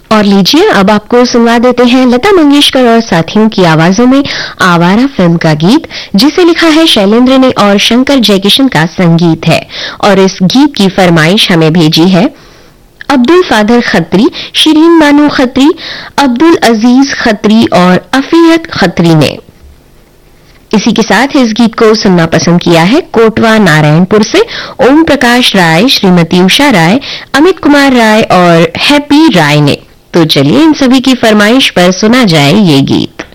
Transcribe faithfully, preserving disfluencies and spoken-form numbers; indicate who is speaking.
Speaker 1: और लीजिए अब आपको सुनवा देते हैं लता मंगेशकर और साथियों की आवाजों में आवारा फिल्म का गीत, जिसे लिखा है शैलेंद्र ने और शंकर जयकिशन का संगीत है। और इस गीत की फरमाइश हमें भेजी है अब्दुल फादर खत्री, शिरीन बानो खत्री, अब्दुल अजीज खत्री और अफियत खत्री ने। इसी के साथ इस गीत को सुनना पसंद किया है कोटवा नारायणपुर से ओम प्रकाश राय, श्रीमती उषा राय, अमित कुमार राय और हैप्पी राय ने। तो चलिए इन सभी की फरमाइश पर सुना जाए ये गीत।